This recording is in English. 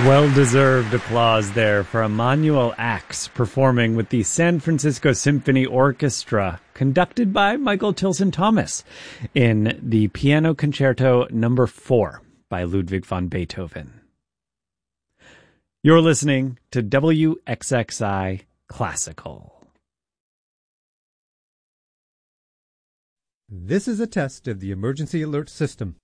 Well-deserved applause there for Emmanuel Ax performing with the San Francisco Symphony Orchestra, conducted by Michael Tilson Thomas, in the Piano Concerto No. 4 by Ludwig van Beethoven. You're listening to WXXI Classical. This is a test of the emergency alert system.